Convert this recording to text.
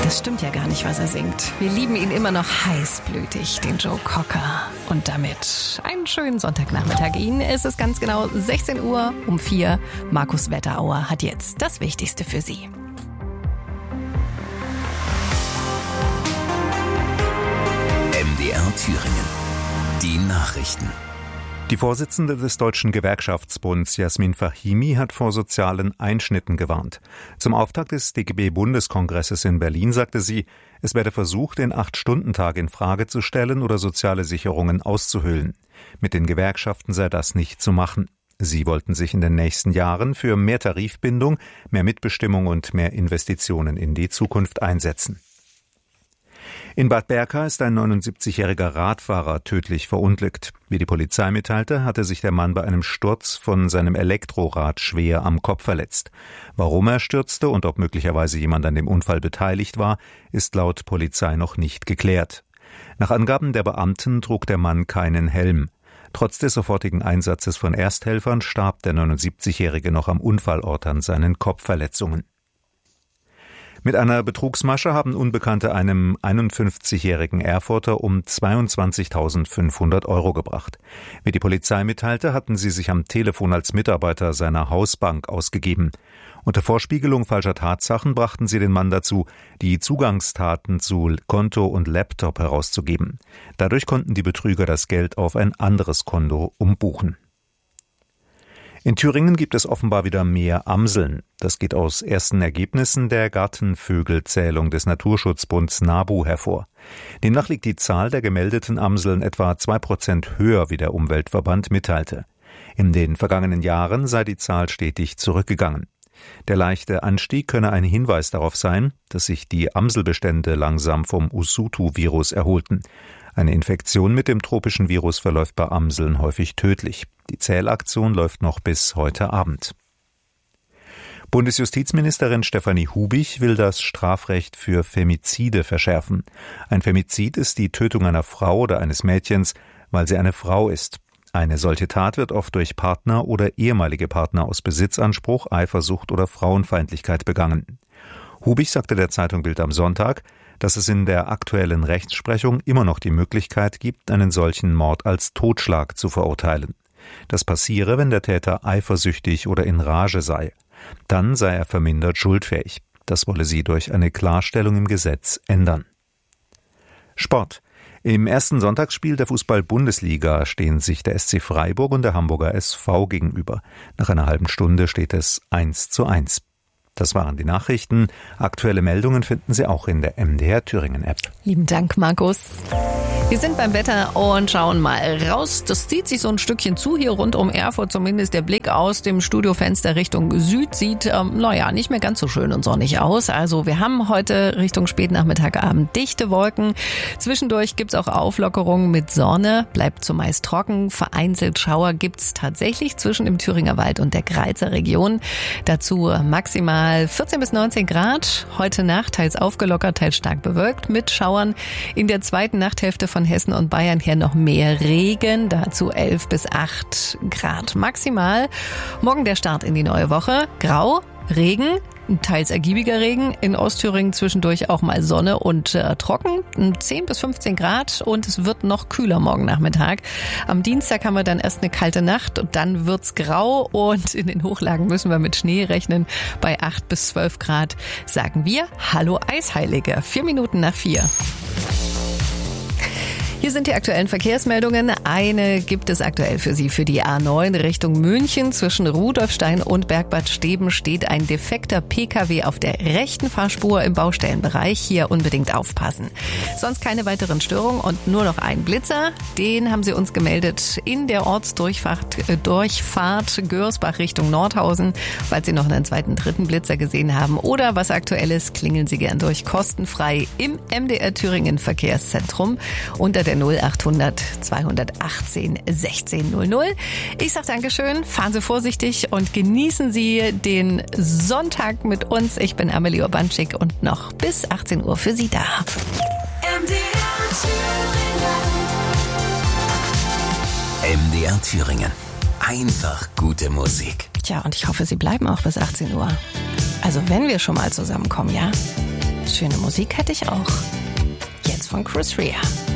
Das stimmt ja gar nicht, was er singt. Wir lieben ihn immer noch heißblütig, den Joe Cocker. Und damit einen schönen Sonntagnachmittag Ihnen. Es ist ganz genau 16 Uhr um 4. Markus Wetterauer hat jetzt das Wichtigste für Sie. MDR Thüringen. Die Nachrichten. Die Vorsitzende des Deutschen Gewerkschaftsbunds, Jasmin Fahimi, hat vor sozialen Einschnitten gewarnt. Zum Auftakt des DGB-Bundeskongresses in Berlin sagte sie, es werde versucht, den 8-Stunden-Tag in Frage zu stellen oder soziale Sicherungen auszuhöhlen. Mit den Gewerkschaften sei das nicht zu machen. Sie wollten sich in den nächsten Jahren für mehr Tarifbindung, mehr Mitbestimmung und mehr Investitionen in die Zukunft einsetzen. In Bad Berka ist ein 79-jähriger Radfahrer tödlich verunglückt. Wie die Polizei mitteilte, hatte sich der Mann bei einem Sturz von seinem Elektrorad schwer am Kopf verletzt. Warum er stürzte und ob möglicherweise jemand an dem Unfall beteiligt war, ist laut Polizei noch nicht geklärt. Nach Angaben der Beamten trug der Mann keinen Helm. Trotz des sofortigen Einsatzes von Ersthelfern starb der 79-Jährige noch am Unfallort an seinen Kopfverletzungen. Mit einer Betrugsmasche haben Unbekannte einem 51-jährigen Erfurter um 22.500 € gebracht. Wie die Polizei mitteilte, hatten sie sich am Telefon als Mitarbeiter seiner Hausbank ausgegeben. Unter Vorspiegelung falscher Tatsachen brachten sie den Mann dazu, die Zugangsdaten zu Konto und Laptop herauszugeben. Dadurch konnten die Betrüger das Geld auf ein anderes Konto umbuchen. In Thüringen gibt es offenbar wieder mehr Amseln. Das geht aus ersten Ergebnissen der Gartenvögelzählung des Naturschutzbunds NABU hervor. Demnach liegt die Zahl der gemeldeten Amseln etwa 2% höher, wie der Umweltverband mitteilte. In den vergangenen Jahren sei die Zahl stetig zurückgegangen. Der leichte Anstieg könne ein Hinweis darauf sein, dass sich die Amselbestände langsam vom Usutu-Virus erholten. Eine Infektion mit dem tropischen Virus verläuft bei Amseln häufig tödlich. Die Zählaktion läuft noch bis heute Abend. Bundesjustizministerin Stefanie Hubich will das Strafrecht für Femizide verschärfen. Ein Femizid ist die Tötung einer Frau oder eines Mädchens, weil sie eine Frau ist. Eine solche Tat wird oft durch Partner oder ehemalige Partner aus Besitzanspruch, Eifersucht oder Frauenfeindlichkeit begangen. Hubich sagte der Zeitung Bild am Sonntag, dass es in der aktuellen Rechtsprechung immer noch die Möglichkeit gibt, einen solchen Mord als Totschlag zu verurteilen. Das passiere, wenn der Täter eifersüchtig oder in Rage sei. Dann sei er vermindert schuldfähig. Das wolle sie durch eine Klarstellung im Gesetz ändern. Sport. Im ersten Sonntagsspiel der Fußball-Bundesliga stehen sich der SC Freiburg und der Hamburger SV gegenüber. Nach einer halben Stunde steht es 1:1. Das waren die Nachrichten. Aktuelle Meldungen finden Sie auch in der MDR Thüringen App. Lieben Dank, Markus. Wir sind beim Wetter und schauen mal raus. Das zieht sich so ein Stückchen zu hier rund um Erfurt. Zumindest der Blick aus dem Studiofenster Richtung Süd sieht, nicht mehr ganz so schön und sonnig aus. Also wir haben heute Richtung Spätnachmittag, Abend dichte Wolken. Zwischendurch gibt's auch Auflockerungen mit Sonne. Bleibt zumeist trocken. Vereinzelt Schauer gibt's tatsächlich zwischen dem Thüringer Wald und der Greizer Region. Dazu maximal 14 bis 19 Grad. Heute Nacht teils aufgelockert, teils stark bewölkt mit Schauern. In der zweiten Nachthälfte von Hessen und Bayern her noch mehr Regen, dazu 11 bis 8 Grad maximal. Morgen der Start in die neue Woche. Grau, Regen, teils ergiebiger Regen. In Ostthüringen zwischendurch auch mal Sonne und trocken. 10 bis 15 Grad und es wird noch kühler morgen Nachmittag. Am Dienstag haben wir dann erst eine kalte Nacht und dann wird's grau und in den Hochlagen müssen wir mit Schnee rechnen. Bei 8 bis 12 Grad sagen wir Hallo Eisheilige. 4 Minuten nach 4. Hier sind die aktuellen Verkehrsmeldungen. Eine gibt es aktuell für Sie. Für die A9 Richtung München zwischen Rudolfstein und Bergbad Steben steht ein defekter Pkw auf der rechten Fahrspur im Baustellenbereich. Hier unbedingt aufpassen. Sonst keine weiteren Störungen und nur noch ein Blitzer. Den haben Sie uns gemeldet in der Ortsdurchfahrt Görsbach Richtung Nordhausen. Falls Sie noch einen zweiten, dritten Blitzer gesehen haben oder was Aktuelles, klingeln Sie gern durch kostenfrei im MDR Thüringen Verkehrszentrum unter der 0800 218 1600. Ich sage Dankeschön, fahren Sie vorsichtig und genießen Sie den Sonntag mit uns. Ich bin Amelie Urbanczyk und noch bis 18 Uhr für Sie da. MDR Thüringen. Einfach gute Musik. Tja, und ich hoffe, Sie bleiben auch bis 18 Uhr. Also wenn wir schon mal zusammenkommen, ja? schöne Musik hätte ich auch. Jetzt von Chris Rea.